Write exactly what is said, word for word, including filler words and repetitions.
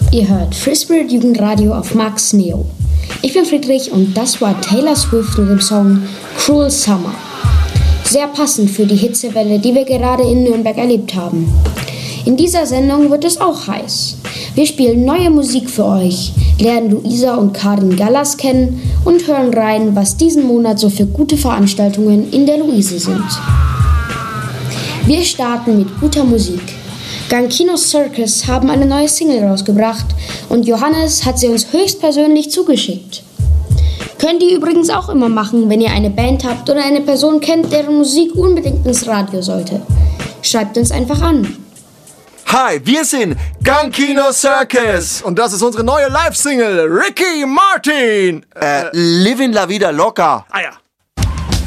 Ihr hört Free Spirit Jugendradio auf Max Neo. Ich bin Friedrich und das war Taylor Swift mit dem Song Cruel Summer. Sehr passend für die Hitzewelle, die wir gerade in Nürnberg erlebt haben. In dieser Sendung wird es auch heiß. Wir spielen neue Musik für euch, lernen Luisa und Karin Gallas kennen und hören rein, was diesen Monat so für gute Veranstaltungen in der Luise sind. Wir starten mit guter Musik. Gankino Circus haben eine neue Single rausgebracht und Johannes hat sie uns höchstpersönlich zugeschickt. Könnt ihr übrigens auch immer machen, wenn ihr eine Band habt oder eine Person kennt, deren Musik unbedingt ins Radio sollte. Schreibt uns einfach an. Hi, wir sind Gankino Circus und das ist unsere neue Live-Single, Ricky Martin. Äh, Livin' La Vida Loca. Ah ja.